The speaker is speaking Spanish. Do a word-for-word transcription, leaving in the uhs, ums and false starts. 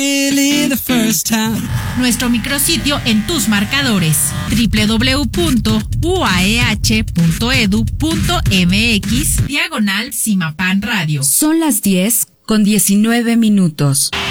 Nuestro micrositio en tus marcadores doble u doble u doble u punto u a e h punto e d u punto m x diagonal Simapan Radio. Son las diez con diecinueve minutos.